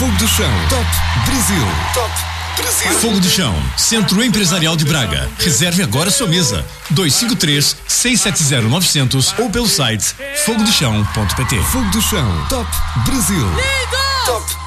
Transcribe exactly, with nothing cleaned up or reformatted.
Fogo do Chão. Top Brasil. Top Brasil. Fogo do Chão, Centro Empresarial de Braga. Reserve agora sua mesa. dois cinco três, seis sete zero, nove zero zero ou pelo site fogo do chão ponto pt. Fogo do Chão. Top Brasil. Lindo! Top